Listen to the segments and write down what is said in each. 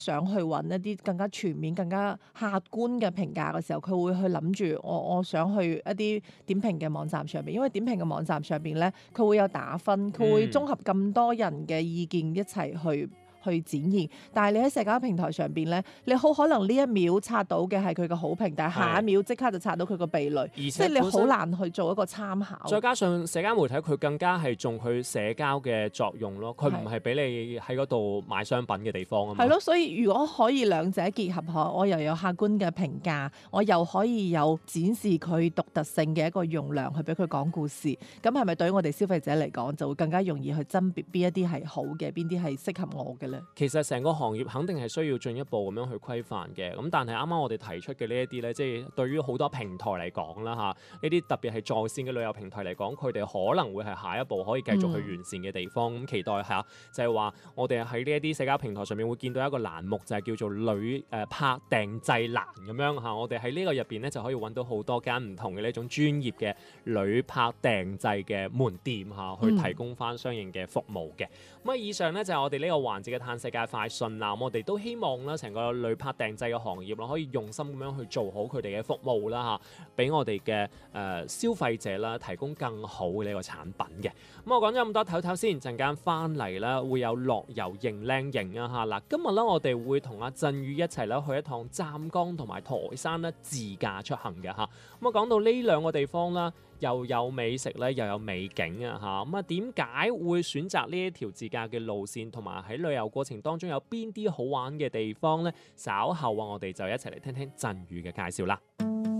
想去揾一啲更加全面、更加客觀嘅評價嘅時候，佢會去諗住我想去一啲點評嘅網站上邊，因為點評嘅網站上邊咧，佢會有打分，佢會綜合咁多人嘅意見一齊去展現，但係你喺社交平台上邊咧，你好可能呢一秒刷到嘅係佢嘅好評，但係下一秒即刻就刷到佢個避雷，即係你好難去做一個參考。 再加上社交媒體佢更加係重佢社交嘅作用咯，佢唔係俾你喺嗰度買商品嘅地方啊嘛。 係咯，所以如果可以兩者結合下，我又有客觀嘅評價，我又可以有展示佢獨特性嘅一個容量去俾佢講故事，咁係咪對於我哋消費者嚟講就會更加容易去甄別邊一啲係好嘅，邊啲係適合我嘅？ 其實成個行業肯定係需要進一步咁樣去規範嘅，咁但係啱啱我哋提出嘅呢一啲咧，即係對於好多平台嚟講啦嚇，呢啲特別係在線嘅旅遊平台嚟講，佢哋可能會係下一步可以繼續去完善嘅地方。咁期待下就係話，我哋喺呢一啲社交平台上面會見到一個欄目，就係叫做旅拍訂製欄咁樣嚇。我哋喺呢個入邊咧就可以揾到好多間唔同嘅呢一種專業嘅旅拍訂製嘅門店嚇，去提供翻相應嘅服務嘅。咁以上咧就係我哋呢個環節嘅嘆世界快訊啦，我哋都希望啦，成個旅拍訂製嘅行業啦，可以用心咁樣去做好佢哋嘅服務啦嚇，俾我哋嘅消費者啦提供更好嘅呢個產品嘅。咁我講咗咁多，唞唞先，陣間翻嚟啦，會有樂遊認靚型啊嚇嗱，今日咧我哋會同阿振宇一齊咧去一趟湛江同埋台山咧自駕出行嘅嚇。咁啊講到呢兩個地方啦，又有美食咧，又有美景啊嚇。咁啊點解會選擇呢一條自駕嘅路線，同埋喺旅遊過程當中有邊啲好玩嘅地方呢？稍後啊，我哋就一齊嚟聽聽振宇嘅介紹啦。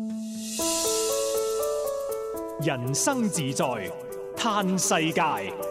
人生自在嘆世界。